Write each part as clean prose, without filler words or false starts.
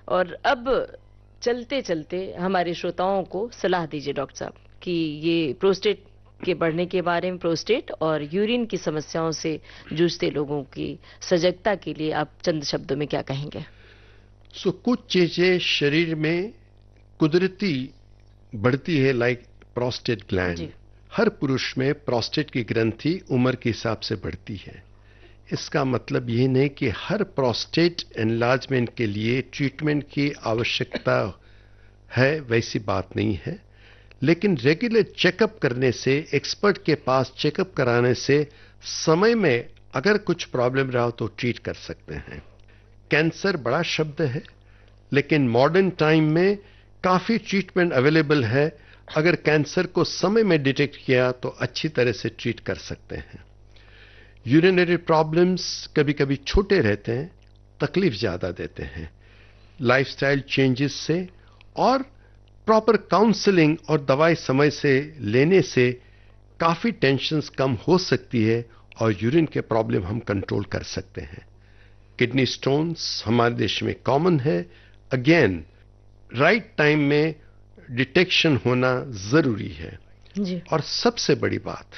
और अब चलते चलते हमारे श्रोताओं को सलाह दीजिए डॉक्टर साहब कि ये प्रोस्टेट के बढ़ने के बारे में, प्रोस्टेट और यूरिन की समस्याओं से जूझते लोगों की सजगता के लिए आप चंद शब्दों में क्या कहेंगे? कुछ चीजें शरीर में कुदरती बढ़ती है, लाइक प्रोस्टेट ग्लैंड। हर पुरुष में प्रोस्टेट की ग्रंथि उम्र के हिसाब से बढ़ती है। इसका मतलब ये नहीं कि हर प्रोस्टेट एनलार्जमेंट के लिए ट्रीटमेंट की आवश्यकता है, वैसी बात नहीं है। लेकिन रेगुलर चेकअप करने से, एक्सपर्ट के पास चेकअप कराने से समय में अगर कुछ प्रॉब्लम रहा तो ट्रीट कर सकते हैं। कैंसर बड़ा शब्द है, लेकिन मॉडर्न टाइम में काफी ट्रीटमेंट अवेलेबल है। अगर कैंसर को समय में डिटेक्ट किया तो अच्छी तरह से ट्रीट कर सकते हैं। यूरिनरी प्रॉब्लम्स कभी कभी छोटे रहते हैं, तकलीफ ज्यादा देते हैं। लाइफस्टाइल चेंजेस से और प्रॉपर काउंसलिंग और दवाई समय से लेने से काफी टेंशन्स कम हो सकती है और यूरिन के प्रॉब्लम हम कंट्रोल कर सकते हैं। किडनी स्टोन्स हमारे देश में कॉमन है। अगेन राइट टाइम में डिटेक्शन होना जरूरी है जी। और सबसे बड़ी बात,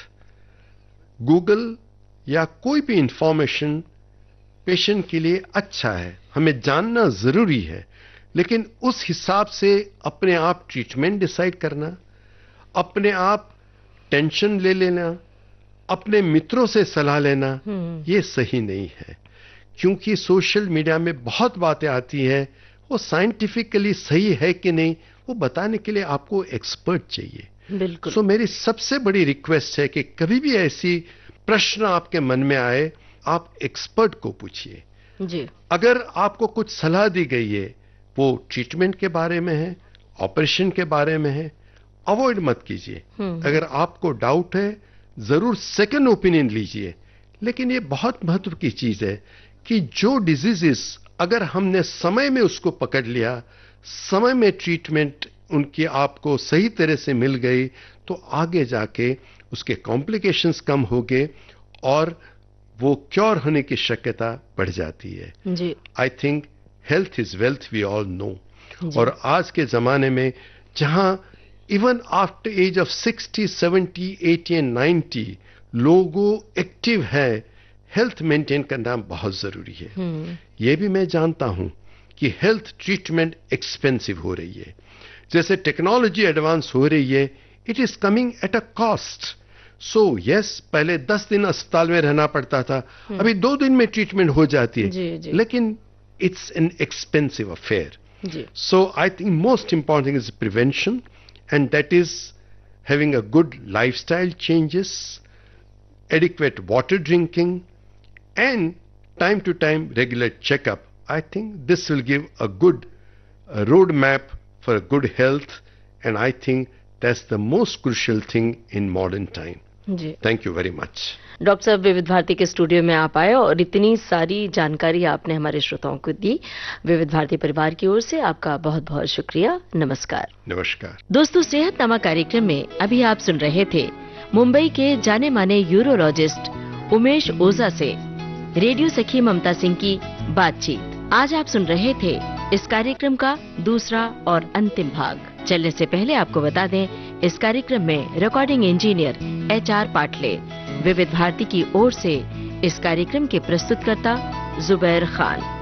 गूगल या कोई भी इंफॉर्मेशन पेशेंट के लिए अच्छा है, हमें जानना जरूरी है, लेकिन उस हिसाब से अपने आप ट्रीटमेंट डिसाइड करना, अपने आप टेंशन ले लेना, अपने मित्रों से सलाह लेना, ये सही नहीं है। क्योंकि सोशल मीडिया में बहुत बातें आती है, वो साइंटिफिकली सही है कि नहीं, वो बताने के लिए आपको एक्सपर्ट चाहिए। बिल्कुल। मेरी सबसे बड़ी रिक्वेस्ट है कि कभी भी ऐसी प्रश्न आपके मन में आए, आप एक्सपर्ट को पूछिए। जी। अगर आपको कुछ सलाह दी गई है, वो ट्रीटमेंट के बारे में है, ऑपरेशन के बारे में है, अवॉइड मत कीजिए। अगर आपको डाउट है, जरूर सेकंड ओपिनियन लीजिए। लेकिन ये बहुत महत्व की चीज है कि जो डिजीजेस अगर हमने समय में उसको पकड़ लिया, समय में ट्रीटमेंट उनकी आपको सही तरह से मिल गई, तो आगे जाके उसके कॉम्प्लिकेशंस कम हो गए और वो क्योर होने की शक्यता बढ़ जाती है। जी। I think health is wealth, we all know. और आज के जमाने में जहां even after as of 60, 70, 80 and 90 लोगों एक्टिव है, हेल्थ मेंटेन करना बहुत जरूरी है। ये भी मैं जानता हूं कि हेल्थ ट्रीटमेंट एक्सपेंसिव हो रही है। जैसे टेक्नोलॉजी एडवांस हो रही है, it is coming at a cost. So yes, पहले 10 दिन अस्पताल में रहना पड़ता था, अभी 2 दिन में ट्रीटमेंट हो जाती है। जी। लेकिन it's an expensive affair. Ji. So I think most important is prevention, and that is having a good lifestyle changes, adequate water drinking, and time to time regular checkup. I think this will give a good roadmap for good health, and I think that's the most crucial thing in modern time. Ji. Thank you very much. Doctor साहब, विविध भारती के studio में आप आए और इतनी सारी जानकारी आपने हमारे श्रोताओं को दी। विविध भारती परिवार की ओर से आपका बहुत बहुत शुक्रिया। नमस्कार। नमस्कार दोस्तों, सेहतनामा कार्यक्रम में अभी आप सुन रहे थे मुंबई के जाने माने यूरोलॉजिस्ट उमेश ओझा से रेडियो सखी ममता सिंह की बातचीत। आज आप सुन रहे थे इस कार्यक्रम का दूसरा और अंतिम भाग। चलने से पहले आपको बता दें, इस कार्यक्रम में रिकॉर्डिंग इंजीनियर HR पाटले, विविध भारती की ओर से इस कार्यक्रम के प्रस्तुतकर्ता जुबैर खान।